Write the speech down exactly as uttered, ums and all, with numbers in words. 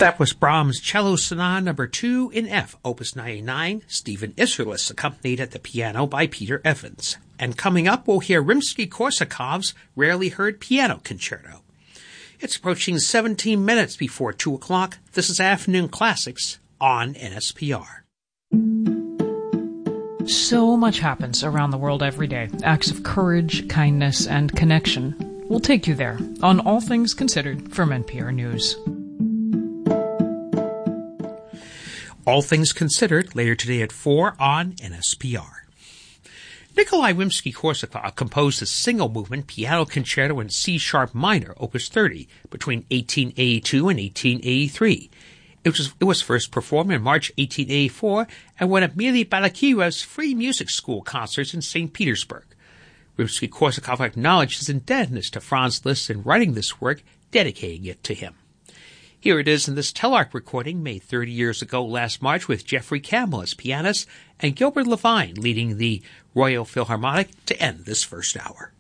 That was Brahms' Cello Sonata Number two in F, Opus ninety-nine, Stephen Isserlis, accompanied at the piano by Peter Evans. And coming up, we'll hear Rimsky-Korsakov's Rarely Heard Piano Concerto. It's approaching seventeen minutes before two o'clock. This is Afternoon Classics on N S P R. So much happens around the world every day. Acts of courage, kindness, and connection. We'll take you there on All Things Considered from N P R News. All Things Considered, later today at four on N S P R. Nikolai Rimsky-Korsakov composed a single-movement piano concerto in C-sharp minor, Opus thirty, between eighteen eighty-two and eighteen eighty-three. It was, it was first performed in March eighteen eighty-four at one of Mily Balakiev's free music school concerts in Saint Petersburg. Rimsky-Korsakov acknowledged his indebtedness to Franz Liszt in writing this work, dedicating it to him. Here it is in this Telarc recording made thirty years ago last March with Jeffrey Campbell as pianist and Gilbert Levine leading the Royal Philharmonic to end this first hour.